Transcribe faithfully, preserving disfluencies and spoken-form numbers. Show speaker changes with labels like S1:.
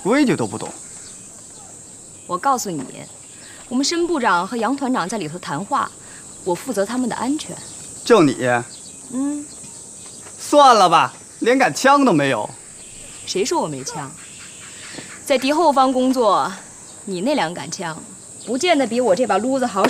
S1: 规矩都不懂。
S2: 我告诉你，我们申部长和杨团长在里头谈话，我负责他们的安全。
S1: 就你？
S2: 嗯。
S1: 算了吧，连杆枪都没有。
S2: 谁说我没枪？在敌后方工作，你那两杆枪，不见得比我这把撸子好